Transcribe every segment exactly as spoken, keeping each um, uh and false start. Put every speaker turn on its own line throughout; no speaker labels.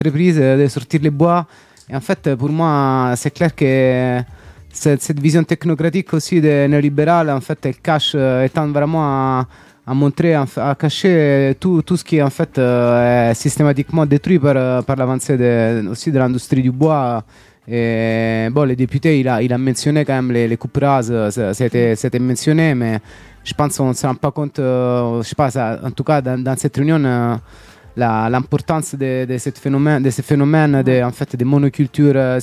entreprises de sortir les bois. Et en fait, pour moi, c'est clair que cette, cette vision technocratique aussi de néolibérale, en fait, elle cache, euh, étant vraiment à, à montrer, à cacher tout, tout ce qui en fait euh, est systématiquement détruit par, par l'avancée de, aussi de l'industrie du bois. Et bon, les députés, il a, il a mentionné quand même les, les coupes rases, ça, ça, a été, ça a été mentionné, mais je pense qu'on ne se rend pas compte, euh, je sais pas, ça, en tout cas dans, dans cette réunion, euh, la, l'importance de, de, cette phénomène, de ce phénomène de, en fait, de monoculture euh,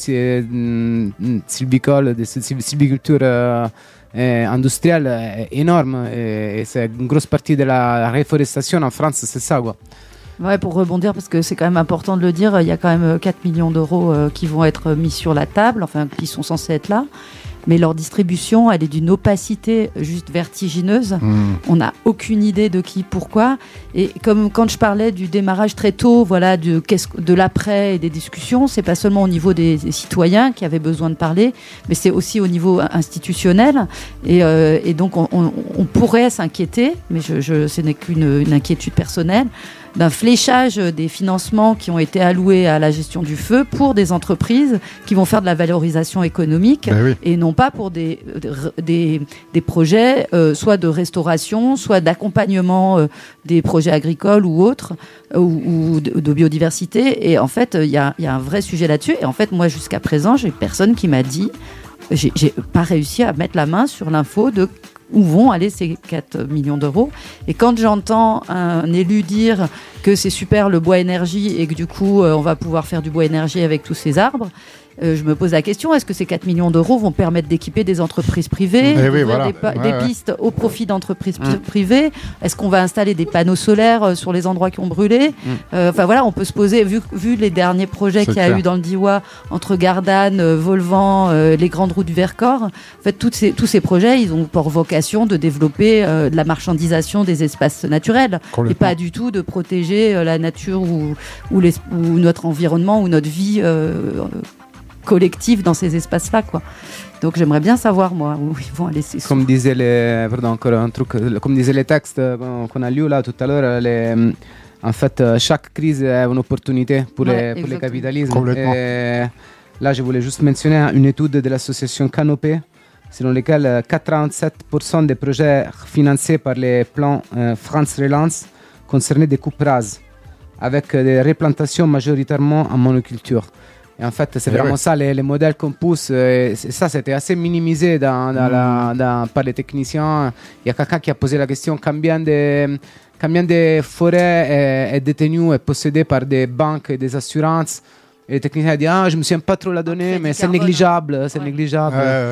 sylvicole, de sylviculture euh, euh, industrielle est énorme, et, et c'est une grosse partie de la réforestation en France, c'est ça, quoi.
Ouais, pour rebondir, parce que c'est quand même important de le dire, il y a quand même quatre millions d'euros euh, qui vont être mis sur la table, enfin qui sont censés être là, mais leur distribution, elle est d'une opacité juste vertigineuse. Mmh. On n'a aucune idée de qui, pourquoi. Et comme quand je parlais du démarrage très tôt, voilà, de, de l'après et des discussions, c'est pas seulement au niveau des, des citoyens qui avaient besoin de parler, mais c'est aussi au niveau institutionnel. Et, euh, et donc, on, on, on pourrait s'inquiéter, mais je, je, ce n'est qu'une une inquiétude personnelle, d'un fléchage des financements qui ont été alloués à la gestion du feu pour des entreprises qui vont faire de la valorisation économique, ben oui. Et non pas pour des, des, des projets euh, soit de restauration, soit d'accompagnement euh, des projets agricoles ou autres, euh, ou, ou de, de biodiversité. Et en fait, il y a, y a un vrai sujet là-dessus. Et en fait, moi, jusqu'à présent, j'ai personne qui m'a dit, j'ai, j'ai pas réussi à mettre la main sur l'info de où vont aller ces quatre millions d'euros. Et quand j'entends un élu dire que c'est super le bois énergie et que du coup euh, on va pouvoir faire du bois énergie avec tous ces arbres, euh, je me pose la question, est-ce que ces quatre millions d'euros vont permettre d'équiper des entreprises privées,
eh oui, voilà.
des, pa-
ouais,
des
ouais.
pistes au profit d'entreprises mmh. privées? Est-ce qu'on va installer des panneaux solaires euh, sur les endroits qui ont brûlé? mmh. euh, Enfin voilà, on peut se poser, vu, vu les derniers projets c'est qu'il y a clair. eu dans le Diois, entre Gardanne, euh, Volvan, euh, les grandes routes du Vercors, en fait toutes ces, tous ces projets, ils ont pour vocation de développer euh, de la marchandisation des espaces naturels et pas du tout de protéger euh, la nature ou, ou, les, ou notre environnement ou notre vie euh, collective dans ces espaces-là, quoi. Donc j'aimerais bien savoir, moi, où ils vont aller ces
Comme disaient les, pardon, encore un truc, comme disaient les textes qu'on a lus là tout à l'heure, les, en fait, chaque crise est une opportunité pour, ouais, les, pour les capitalismes. Et là, je voulais juste mentionner une étude de l'association Canopée, selon lesquels quatre-vingt-sept pour cent des projets financés par les plans euh, France Relance concernaient des coupes rases, avec des replantations majoritairement en monoculture. Et en fait, c'est et vraiment oui. ça, les, les modèles qu'on pousse. Et ça, c'était assez minimisé dans, dans mmh. la, dans, par les techniciens. Il y a quelqu'un qui a posé la question combien de, combien de forêts est, est détenues et possédées par des banques et des assurances. Et les techniciens ont dit ah, je ne me souviens pas trop la donnée, mais c'est carbone. négligeable. C'est ouais. négligeable.
Euh...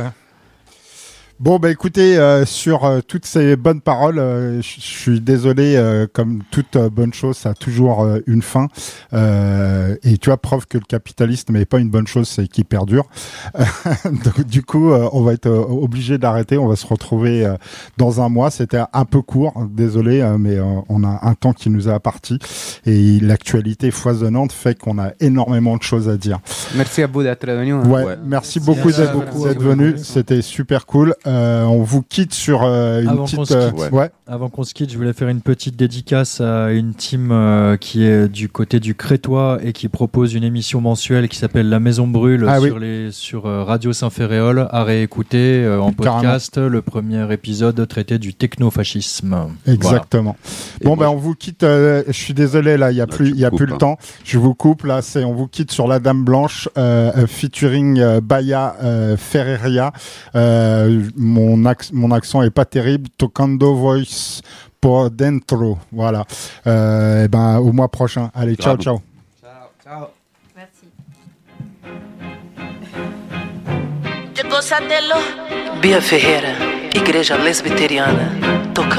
Bon, bah écoutez, euh, sur euh, toutes ces bonnes paroles, euh, je suis désolé, euh, comme toute euh, bonne chose, ça a toujours euh, une fin. Euh, et tu as preuve que le capitalisme n'est pas une bonne chose, c'est qu'il perdure. Donc, du coup, euh, on va être euh, obligé d'arrêter. On va se retrouver euh, dans un mois. C'était un peu court, désolé, euh, mais euh, on a un temps qui nous est imparti. Et l'actualité foisonnante fait qu'on a énormément de choses à dire.
Merci à vous d'être venu. Hein.
Ouais,
ouais.
merci, merci beaucoup d'être, beaucoup d'être venu. C'était super cool. Euh, on vous quitte sur euh, une
Avant
petite...
Qu'on se quitte,
euh, ouais.
Avant qu'on se quitte, je voulais faire une petite dédicace à une team euh, qui est du côté du Crétois et qui propose une émission mensuelle qui s'appelle La Maison Brûle ah, sur, oui. les, sur euh, Radio Saint-Ferréol, à réécouter euh, en podcast. Carrément. Le premier épisode traité du technofascisme.
Exactement. Voilà. Bon, ben on vous quitte. Euh, je suis désolé, là, il n'y a, plus, y a plus le temps. Je vous coupe, là, c'est, on vous quitte sur La Dame Blanche, euh, featuring euh, Baya euh, Ferreria. Euh, mon, ac- mon accent est pas terrible. Tocando voice por dentro. Voilà. Euh, et ben, au mois prochain. Allez, ciao, ciao.
Ciao, ciao.
Merci.
Bia Ferreira, Igreja Lesbiteriana.